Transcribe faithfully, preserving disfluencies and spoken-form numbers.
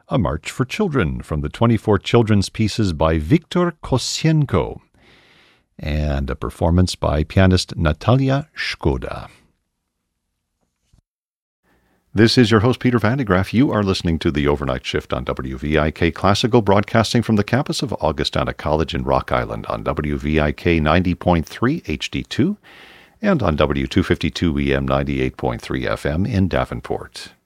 A March for Children from the twenty-four children's pieces by Viktor Kosienko, and a performance by pianist Natalia Shkoda. This is your host, Peter Van de Graaff. You are listening to The Overnight Shift on W V I K Classical, broadcasting from the campus of Augustana College in Rock Island on W V I K ninety point three H D two and on W two fifty-two E M ninety-eight point three F M in Davenport.